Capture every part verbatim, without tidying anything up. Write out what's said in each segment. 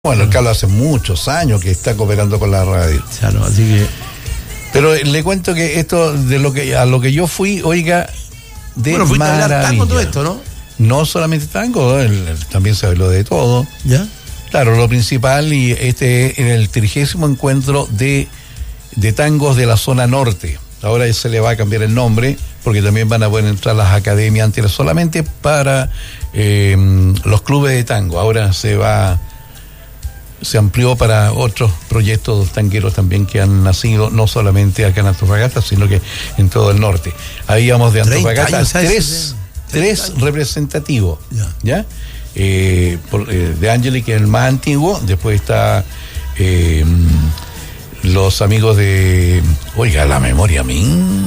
Bueno, el Carlos hace muchos años que está cooperando con la radio. Claro, así que... Pero le cuento que esto, de lo que a lo que yo fui, oiga, de bueno, fuiste maravilla. a hablar tango todo esto, ¿no? No solamente tango, el, el, también se habló de todo. ¿Ya? Claro, lo principal, y este es el trigésimo encuentro de, de tangos de la zona norte. Ahora se le va a cambiar el nombre, porque también van a poder entrar las academias, antes era solamente para eh, los clubes de tango. Ahora se va... se amplió para otros proyectos tangueros también que han nacido, no solamente acá en Antofagasta, sino que en todo el norte. Ahí vamos de Antofagasta, años, tres, tres años. representativos, ya, ¿ya? Eh, por, eh, de Angeli, que es el más antiguo, después está eh, los amigos de, oiga, la memoria a mí,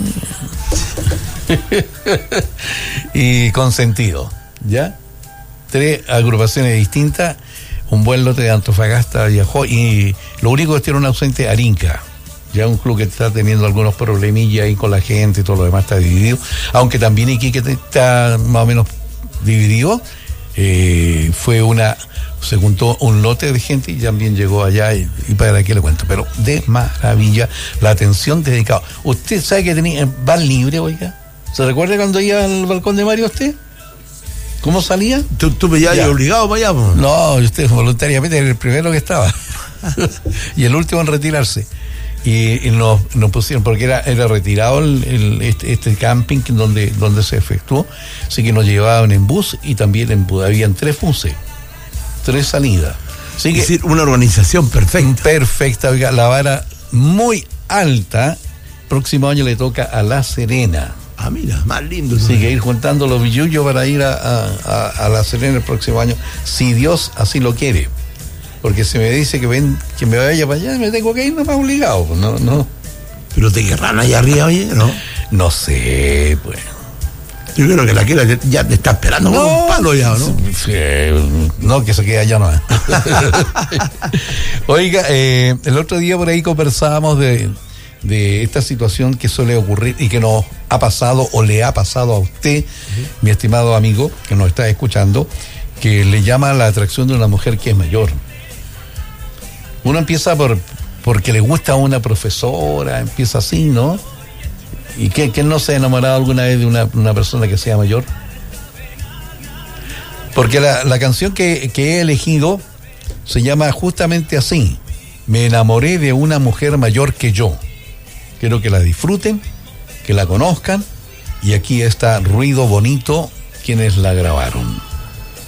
y Consentido, ¿ya? Tres agrupaciones distintas. Un buen lote de Antofagasta viajó, y lo único que tiene un ausente, Arinca, ya un club que está teniendo algunos problemillas ahí con la gente y todo lo demás está dividido, aunque también Iquique está más o menos dividido. Eh, fue una, se juntó un lote de gente y también llegó allá, y, y para qué le cuento, pero de maravilla la atención dedicada. ¿Usted sabe que tenía bar libre, oiga? ¿Se recuerda cuando iba al balcón de Mario usted? ¿Cómo salía? ¿Tú, tú me llevas obligado para allá? Po? No, usted voluntariamente era el primero que estaba. Y el último en retirarse. Y, y nos, nos pusieron, porque era, era retirado el, el, este, este camping donde, donde se efectuó. Así que nos llevaban en bus, y también en bus. Habían tres buses, tres salidas. Así es que, decir, una organización perfecta. Perfecta, oiga, la vara muy alta. Próximo año le toca a La Serena. Ah, mira, más lindo. Así que ir juntando los billullos para ir a, a, a La Serena el próximo año, si Dios así lo quiere. Porque si me dice que ven que me vaya para allá, me tengo que ir, no me ha obligado. No, no. Pero te querrán allá arriba, oye, ¿no? No sé, pues. Yo creo que la quiera ya te está esperando no, con un palo ya, ¿no? Sí, no, que se quede allá no. Oiga, eh, el otro día por ahí conversábamos de... de esta situación que suele ocurrir y que nos ha pasado o le ha pasado a usted, uh-huh. mi estimado amigo que nos está escuchando, que le llama la atracción de una mujer que es mayor. Uno empieza por porque le gusta a una profesora, empieza así, ¿no? ¿Y quién, quién no se ha enamorado alguna vez de una, una persona que sea mayor? Porque la, la canción que, que he elegido se llama justamente así: me enamoré de una mujer mayor que yo. Quiero que la disfruten, que la conozcan, y aquí está Ruido Bonito, quienes la grabaron.